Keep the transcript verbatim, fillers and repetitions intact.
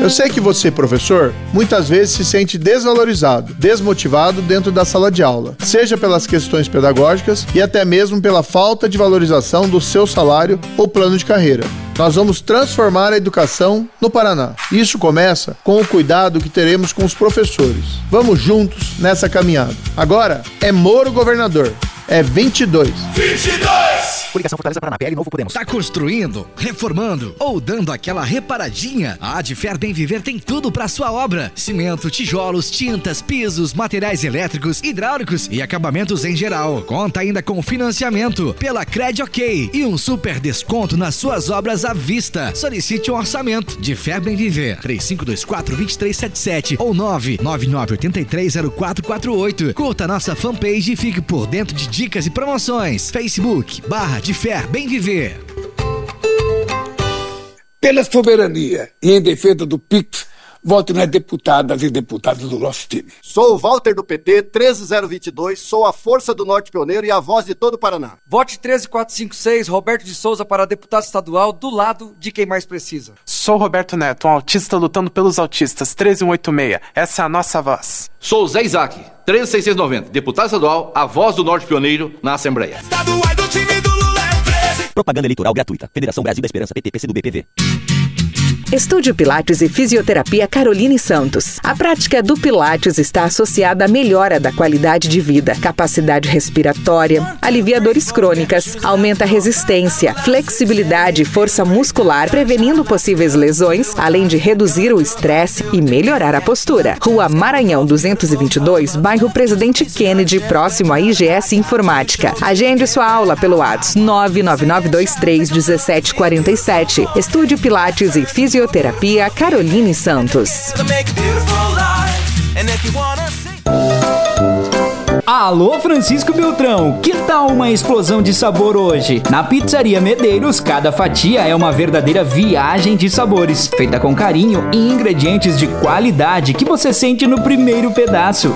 Eu sei que você, professor, muitas vezes se sente desvalorizado, desmotivado dentro da sala de aula, seja pelas questões pedagógicas e até mesmo pela falta de valorização do seu salário ou plano de carreira. Nós vamos transformar a educação no Paraná. Isso começa com o cuidado que teremos com os professores. Vamos juntos nessa caminhada. Agora é Moro Governador. É vinte e dois. vinte e dois! Coligação Fortaleza Paraná, P L Novo Podemos. Tá construindo, reformando ou dando aquela reparadinha? A Adfer Bem Viver tem tudo para sua obra: cimento, tijolos, tintas, pisos, materiais elétricos, hidráulicos e acabamentos em geral. Conta ainda com financiamento pela Cred OK e um super desconto nas suas obras à vista. Solicite um orçamento. Adfer Bem Viver, três cinco dois quatro, dois três sete sete ou nove nove nove oito três zero quatro quatro oito. Curta nossa fanpage e fique por dentro de dicas e promoções. Facebook, barra Adfer Bem Viver. Pela soberania e em defesa do P I X, vote nas deputadas e deputados do nosso time. Sou o Walter do P T, treze zero vinte e dois, sou a força do Norte Pioneiro e a voz de todo o Paraná. Vote treze quatrocentos e cinquenta e seis, Roberto de Souza para deputado estadual, do lado de quem mais precisa. Sou Roberto Neto, um autista lutando pelos autistas, treze mil cento e oitenta e seis. Essa é a nossa voz. Sou Zé Isaac, treze mil seiscentos e noventa, deputado estadual, a voz do Norte Pioneiro na Assembleia. Propaganda eleitoral gratuita. Federação Brasil da Esperança, P T, P C do B, P V. Estúdio Pilates e Fisioterapia Caroline Santos. A prática do Pilates está associada à melhora da qualidade de vida, capacidade respiratória, alivia dores crônicas, aumenta a resistência, flexibilidade e força muscular, prevenindo possíveis lesões, além de reduzir o estresse e melhorar a postura. Rua Maranhão duzentos e vinte e dois, bairro Presidente Kennedy, próximo à I G S Informática. Agende sua aula pelo WhatsApp nove nove nove dois três um sete quatro sete. Estúdio Pilates e Fisioterapia Fisioterapia Caroline Santos. Alô, Francisco Beltrão, que tal uma explosão de sabor hoje? Na Pizzaria Medeiros, cada fatia é uma verdadeira viagem de sabores, feita com carinho e ingredientes de qualidade que você sente no primeiro pedaço.